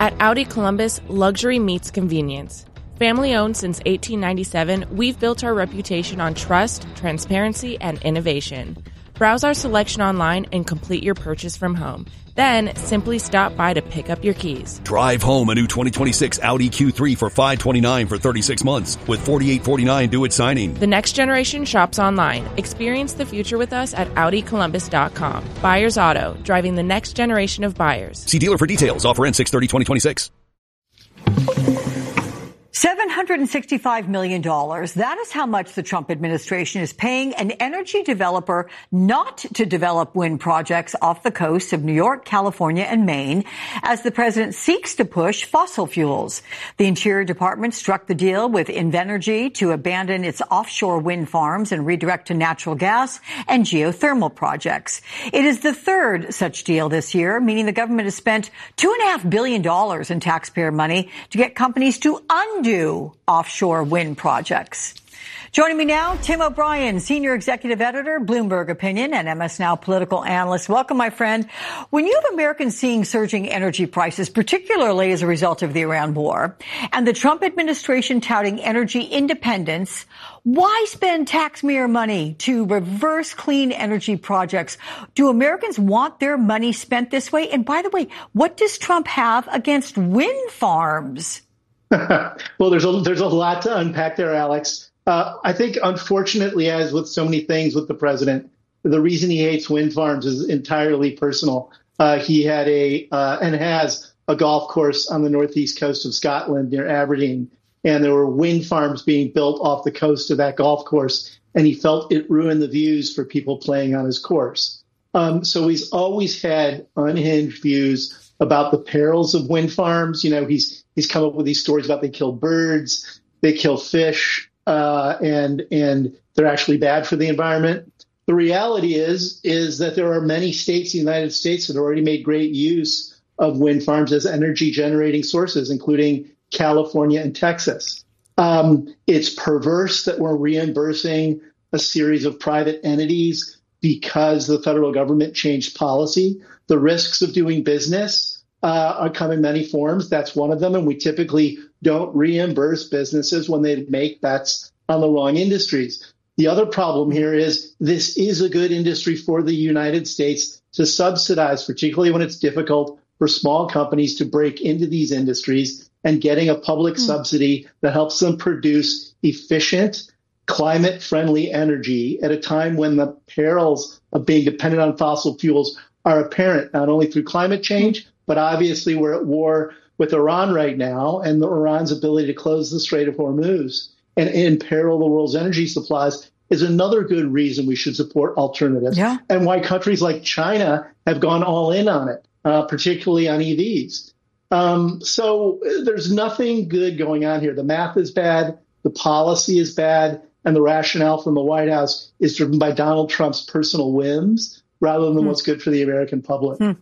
At Audi Columbus, luxury meets convenience. Family owned since 1897, we've built our reputation on trust, transparency, and innovation. Browse our selection online and complete your purchase from home. Then, simply stop by to pick up your keys. Drive home a new 2026 Audi Q3 for $529 for 36 months with $4,849 due at signing. The next generation shops online. Experience the future with us at AudiColumbus.com. Buyers Auto, driving the next generation of buyers. See dealer for details. Offer ends 6/30/2026. $765 million. That is how much the Trump administration is paying an energy developer not to develop wind projects off the coasts of New York, California, and Maine as the president seeks to push fossil fuels. The Interior Department struck the deal with Invenergy to abandon its offshore wind farms and redirect to natural gas and geothermal projects. It is the third such deal this year, meaning the government has spent $2.5 billion in taxpayer money to get companies to undo offshore wind projects. Joining me now, Tim O'Brien, Senior Executive Editor, Bloomberg Opinion, and MS Now political analyst. Welcome, my friend. When you have Americans seeing surging energy prices, particularly as a result of the Iran war, and the Trump administration touting energy independence, why spend taxpayer money to reverse clean energy projects? Do Americans want their money spent this way? And by the way, what does Trump have against wind farms? Well, there's a lot to unpack there, Alex. I think, unfortunately, as with so many things with the president, the reason he hates wind farms is entirely personal. He had and has a golf course on the northeast coast of Scotland near Aberdeen, and there were wind farms being built off the coast of that golf course, and he felt it ruined the views for people playing on his course. So he's always had unhinged views about the perils of wind farms. You know, he's come up with these stories about they kill birds, they kill fish, and they're actually bad for the environment. The reality is that there are many states in the United States that already made great use of wind farms as energy generating sources, including California and Texas. It's perverse that we're reimbursing a series of private entities because the federal government changed policy. The risks of doing business come in many forms. That's one of them. And we typically don't reimburse businesses when they make bets on the wrong industries. The other problem here is this is a good industry for the United States to subsidize, particularly when it's difficult for small companies to break into these industries, and getting a public subsidy that helps them produce efficient, climate-friendly energy at a time when the perils of being dependent on fossil fuels are apparent, not only through climate change, but obviously we're at war with Iran right now, and Iran's ability to close the Strait of Hormuz and imperil the world's energy supplies is another good reason we should support alternatives. Yeah. And why countries like China have gone all in on it, particularly on EVs. So there's nothing good going on here. The math is bad, the policy is bad, and the rationale from the White House is driven by Donald Trump's personal whims rather than what's good for the American public.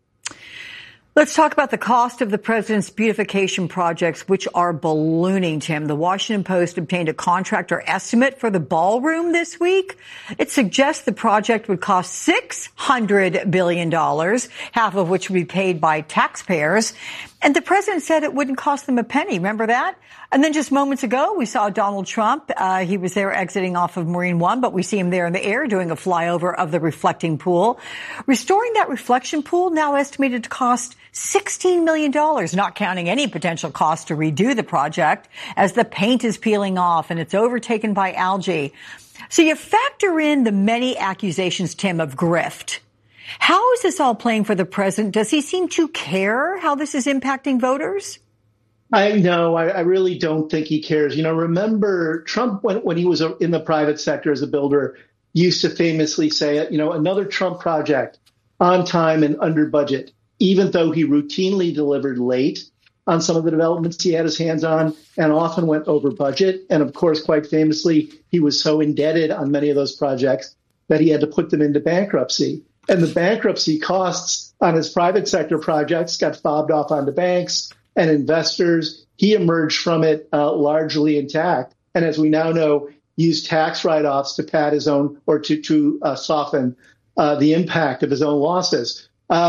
Let's talk about the cost of the president's beautification projects, which are ballooning, Tim. The Washington Post obtained a contractor estimate for the ballroom this week. It suggests the project would cost $600 billion, half of which would be paid by taxpayers. And the president said it wouldn't cost them a penny. Remember that? And then just moments ago, we saw Donald Trump. He was there exiting off of Marine One, but we see him there in the air doing a flyover of the reflecting pool. Restoring that reflection pool now estimated to cost $16 million, not counting any potential cost to redo the project as the paint is peeling off and it's overtaken by algae. So you factor in the many accusations, Tim, of grift. How is this all playing for the president? Does he seem to care how this is impacting voters? I really don't think he cares. You know, remember Trump, when he was in the private sector as a builder, used to famously say, you know, another Trump project on time and under budget, even though he routinely delivered late on some of the developments he had his hands on and often went over budget. And of course, quite famously, he was so indebted on many of those projects that he had to put them into bankruptcy. And the bankruptcy costs on his private sector projects got fobbed off onto banks and investors. He emerged from it largely intact. And as we now know, used tax write-offs to pad his own or to soften the impact of his own losses.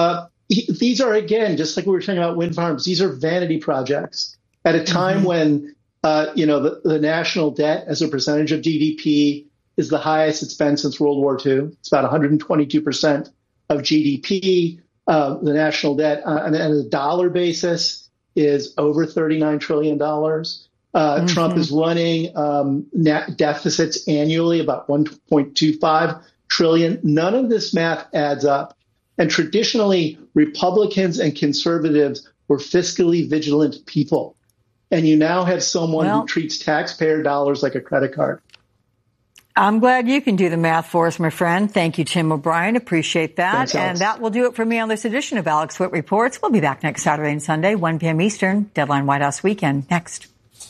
these are, again, just like we were talking about wind farms, these are vanity projects at a time when, the national debt as a percentage of GDP is the highest it's been since World War II. It's about 122% of GDP. The national debt on a dollar basis is over $39 trillion. Trump is running net deficits annually about $1.25 trillion. None of this math adds up. And traditionally, Republicans and conservatives were fiscally vigilant people. And you now have someone who treats taxpayer dollars like a credit card. I'm glad you can do the math for us, my friend. Thank you, Tim O'Brien. Appreciate that. Thanks, and that will do it for me on this edition of Alex Witt Reports. We'll be back next Saturday and Sunday, 1 p.m. Eastern. Deadline White House Weekend. Next.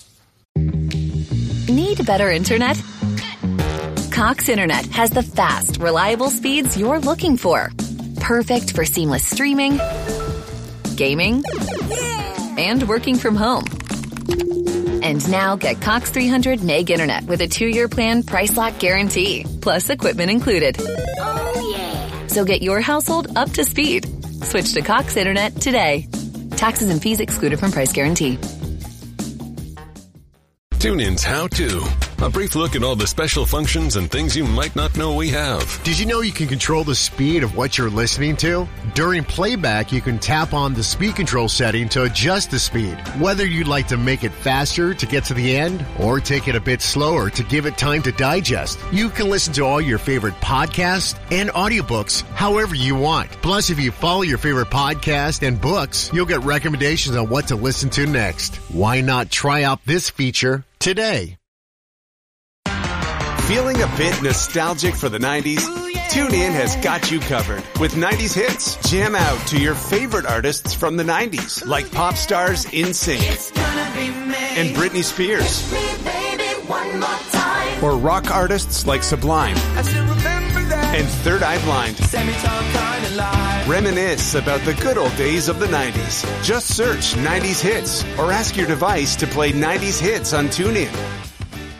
Need better internet? Cox Internet has the fast, reliable speeds you're looking for. Perfect for seamless streaming, gaming, and working from home. And now get Cox 300 meg internet with a 2-year plan price lock guarantee, plus equipment included. Oh, yeah. So get your household up to speed. Switch to Cox Internet today. Taxes and fees excluded from price guarantee. TuneIn's How To. A brief look at all the special functions and things you might not know we have. Did you know you can control the speed of what you're listening to? During playback, you can tap on the speed control setting to adjust the speed. Whether you'd like to make it faster to get to the end or take it a bit slower to give it time to digest, you can listen to all your favorite podcasts and audiobooks however you want. Plus, if you follow your favorite podcast and books, you'll get recommendations on what to listen to next. Why not try out this feature today? Feeling a bit nostalgic for the 90s? TuneIn has got you covered with 90s hits. Jam out to your favorite artists from the 90s, like pop stars NSYNC and Britney Spears. Or rock artists like Sublime and Third Eye Blind. Reminisce about the good old days of the 90s. Just search 90s hits or ask your device to play 90s hits on TuneIn.